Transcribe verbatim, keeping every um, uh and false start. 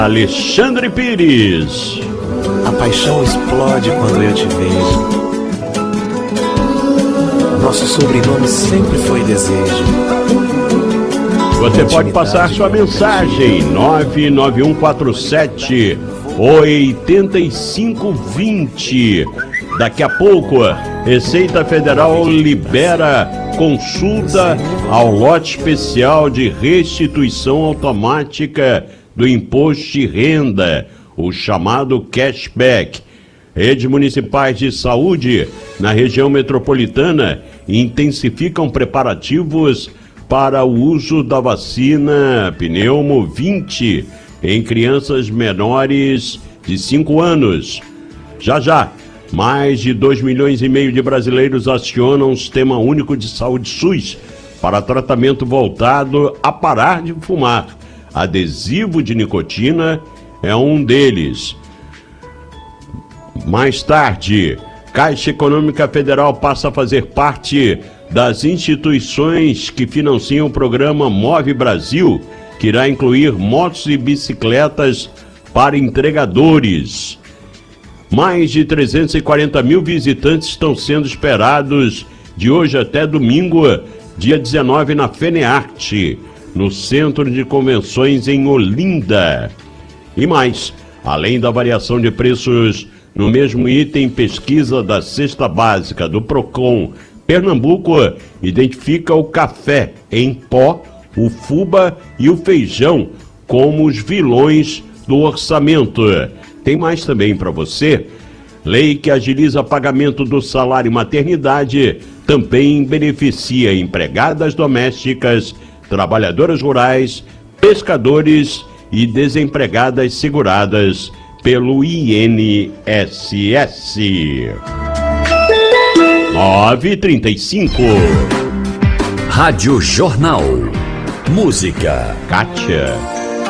Alexandre Pires. A paixão explode quando eu te vejo. Nosso sobrenome sempre foi desejo. Você pode passar sua mensagem nove nove um quatro sete oito cinco dois zero. Daqui a pouco, Receita Federal libera consulta ao lote especial de restituição automática do imposto de renda, o chamado cashback. Redes municipais de saúde na região metropolitana intensificam preparativos para o uso da vacina Pneumo vinte em crianças menores de cinco anos. Já já, mais de dois milhões e meio de brasileiros acionam o Sistema Único de Saúde SUS para tratamento voltado a parar de fumar. Adesivo de nicotina é um deles. Mais tarde, Caixa Econômica Federal passa a fazer parte das instituições que financiam o programa Move Brasil, que irá incluir motos e bicicletas para entregadores. Mais de trezentos e quarenta mil visitantes estão sendo esperados de hoje até domingo, dia dezenove, na FENEARTE, no Centro de Convenções em Olinda. E mais, além da variação de preços no mesmo item, pesquisa da cesta básica do Procon Pernambuco identifica o café em pó, o fubá e o feijão como os vilões do orçamento. Tem mais também para você. Lei que agiliza pagamento do salário maternidade também beneficia empregadas domésticas, trabalhadoras rurais, pescadores e desempregadas seguradas pelo I N S S. nove e trinta e cinco. Rádio Jornal. Música. Kátia.